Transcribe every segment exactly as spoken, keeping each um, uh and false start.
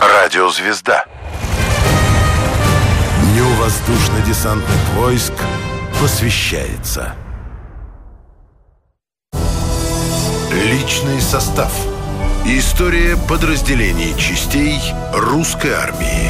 Радиозвезда. Дню воздушно-десантных войск посвящается личный состав. История подразделений частей русской армии.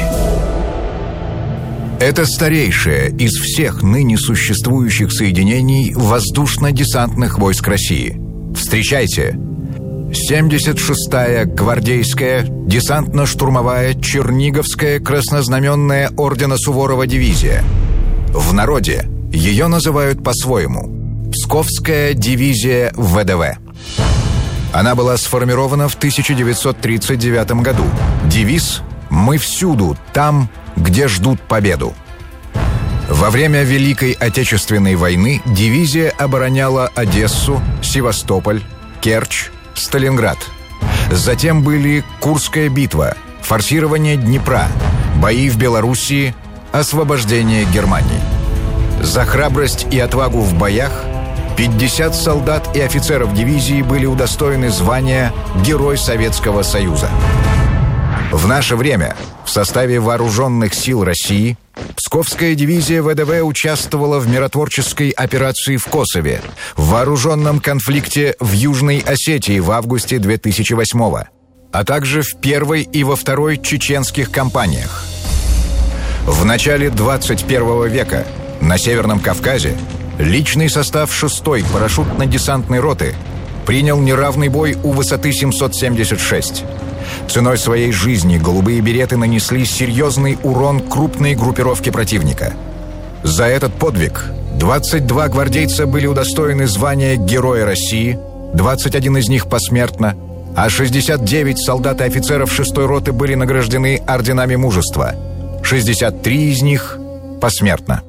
Это старейшее из всех ныне существующих соединений воздушно-десантных войск России. Встречайте! семьдесят шестая гвардейская десантно-штурмовая Черниговская краснознаменная ордена Суворова дивизия. В народе ее называют по-своему Псковская дивизия ВДВ. Она была сформирована в тысяча девятьсот тридцать девятом году. Девиз «Мы всюду, там, где ждут победу». Во время Великой Отечественной войны дивизия обороняла Одессу, Севастополь, Керчь, Сталинград. Затем были Курская битва, форсирование Днепра, бои в Белоруссии, освобождение Германии. За храбрость и отвагу в боях пятьдесят солдат и офицеров дивизии были удостоены звания Герой Советского Союза. В наше время в составе Вооруженных сил России Псковская дивизия ВДВ участвовала в миротворческой операции в Косове, в вооруженном конфликте в Южной Осетии в августе две тысячи восьмого, а также в первой и во второй чеченских кампаниях. В начале двадцать первого века на Северном Кавказе личный состав шестой парашютно-десантной роты принял неравный бой у высоты семьсот семьдесят шесть. Ценой своей жизни голубые береты нанесли серьезный урон крупной группировке противника. За этот подвиг двадцать два гвардейца были удостоены звания Героя России, двадцать один из них посмертно, а шестьдесят девять солдат и офицеров шестой роты были награждены орденами мужества, шестьдесят три из них посмертно.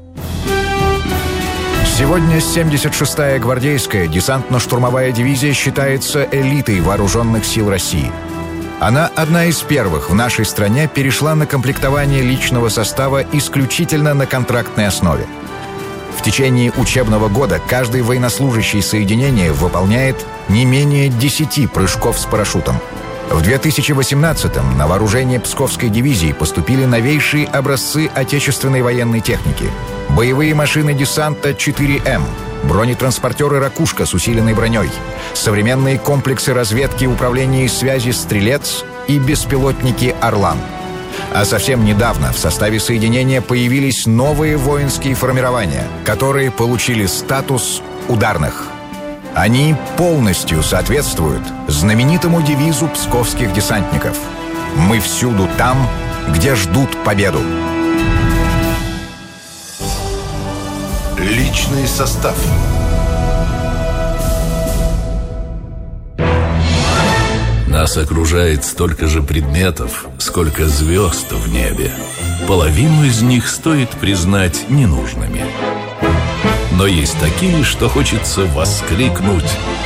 Сегодня семьдесят шестая гвардейская десантно-штурмовая дивизия считается элитой вооруженных сил России. Она одна из первых в нашей стране перешла на комплектование личного состава исключительно на контрактной основе. В течение учебного года каждый военнослужащий соединения выполняет не менее десяти прыжков с парашютом. В две тысячи восемнадцатом на вооружение Псковской дивизии поступили новейшие образцы отечественной военной техники. Боевые машины десанта четыре эм, бронетранспортеры «Ракушка» с усиленной броней, современные комплексы разведки, управления и связи «Стрелец» и беспилотники «Орлан». А совсем недавно в составе соединения появились новые воинские формирования, которые получили статус ударных. Они полностью соответствуют знаменитому девизу псковских десантников «Мы всюду там, где ждут победу». Личный состав. Нас окружает столько же предметов, сколько звезд в небе. Половину из них стоит признать ненужными. Но есть такие, что хочется воскликнуть: